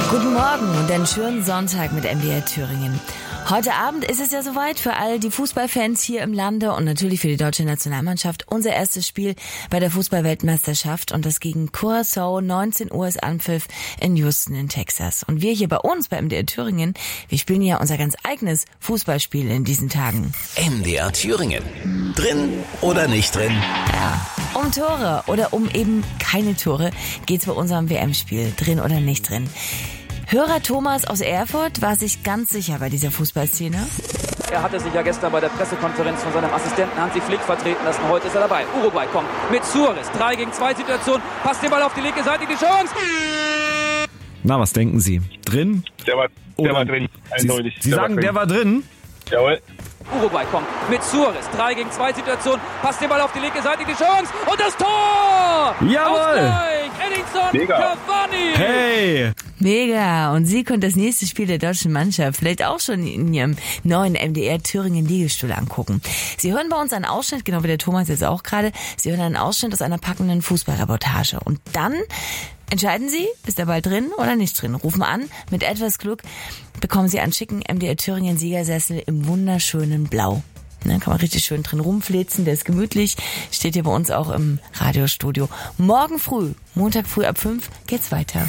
Guten Morgen und einen schönen Sonntag mit MDR Thüringen. Heute Abend ist es ja soweit für all die Fußballfans hier im Lande und natürlich für die deutsche Nationalmannschaft. Unser erstes Spiel bei der Fußball-Weltmeisterschaft und das gegen Curaçao, 19 Uhr ist Anpfiff in Houston in Texas. Und wir hier bei uns bei MDR Thüringen, wir spielen ja unser ganz eigenes Fußballspiel in diesen Tagen. MDR Thüringen. Drin oder nicht drin? Ja, um Tore oder um eben keine Tore geht's bei unserem WM-Spiel. Drin oder nicht drin. Hörer Thomas aus Erfurt war sich ganz sicher bei dieser Fußballszene. Er hatte sich ja gestern bei der Pressekonferenz von seinem Assistenten Hansi Flick vertreten lassen. Heute ist er dabei. Uruguay kommt mit Suarez. 3 gegen 2 Situation. Passt den Ball auf die linke Seite. Die Chance. Na, was denken Sie? Drin? Der war drin. Eindeutig. Sie sagen, der war drin? Jawohl. Uruguay kommt mit Suarez. 3 gegen 2 Situation. Passt den Ball auf die linke Seite. Die Chance. Und das Tor! Jawohl! Ausgleich. Edinson Mega. Cavani. Hey! Mega. Und Sie können das nächste Spiel der deutschen Mannschaft vielleicht auch schon in Ihrem neuen MDR Thüringen Liegestuhl angucken. Sie hören bei uns einen Ausschnitt, genau wie der Thomas jetzt auch gerade. Sie hören einen Ausschnitt aus einer packenden Fußballreportage. Und dann entscheiden Sie, ist der Ball drin oder nicht drin. Rufen an. Mit etwas Glück bekommen Sie einen schicken MDR Thüringen Siegersessel im wunderschönen Blau. Da kann man richtig schön drin rumflitzen, der ist gemütlich, steht hier bei uns auch im Radiostudio. Morgen früh, Montag früh ab 5, geht's weiter.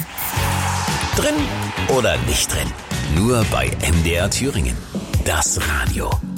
Drin oder nicht drin? Nur bei MDR Thüringen. Das Radio.